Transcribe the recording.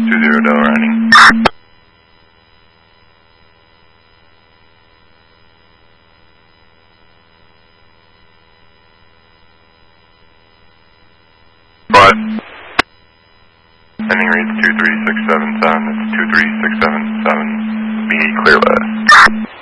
20 Delaware running. But sending reads 23677, that's 23677, be clear left.